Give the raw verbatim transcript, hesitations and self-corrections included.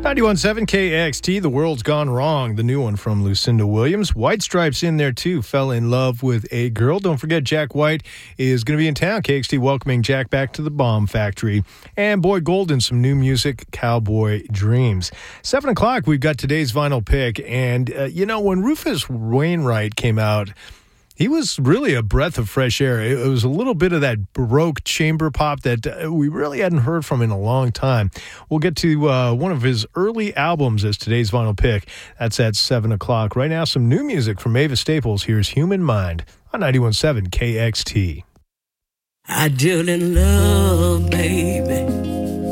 ninety-one point seven K X T, The World's Gone Wrong, the new one from Lucinda Williams. White Stripes in there too, Fell in Love with a Girl. Don't forget, Jack White is going to be in town. K X T welcoming Jack back to the Bomb Factory. And Boyd Golden, some new music, Cowboy Dreams. Seven o'clock, we've got today's vinyl pick. And, uh, you know, when Rufus Wainwright came out, he was really a breath of fresh air. It was a little bit of that Baroque chamber pop that uh, we really hadn't heard from in a long time. We'll get to uh, one of his early albums as today's vinyl pick. That's at seven o'clock. Right now, some new music from Mavis Staples. Here's Human Mind on ninety-one point seven K X T. I deal in love, baby.